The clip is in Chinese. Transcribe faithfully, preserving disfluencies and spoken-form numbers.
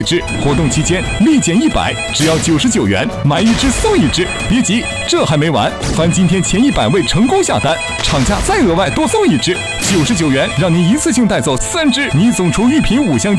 支活动期间立减一百，只要九十九元，买一支送一支。别急，这还没完，凡今天前一百位成功下单，厂家再额外多送一支，九十九元让您一次性带走三支，你总厨御品五香鸡。